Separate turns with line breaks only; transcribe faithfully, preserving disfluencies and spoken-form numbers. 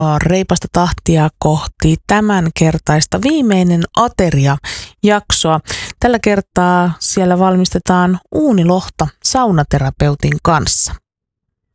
reipasta tahtia kohti tämänkertaista viimeinen ateria-jaksoa. Tällä kertaa siellä valmistetaan uunilohta saunaterapeutin kanssa.